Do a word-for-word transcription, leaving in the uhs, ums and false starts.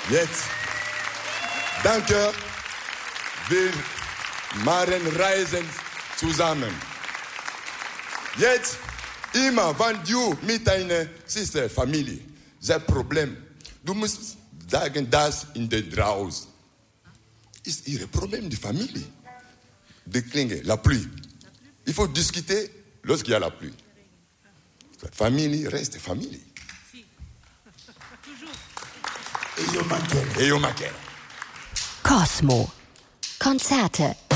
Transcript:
Jetzt, danke, wir machen Reisen zusammen. Jetzt, immer, wenn du mit deiner Schwester, Familie, das Problem, du musst sagen, das in der draußen ist ihr Problem, die Familie. Die Klinge, la pluie. Il faut discuter lorsqu'il y a la pluie. Famille reste famille. E io Manchella. E io Manchella. Cosmo. Konzerte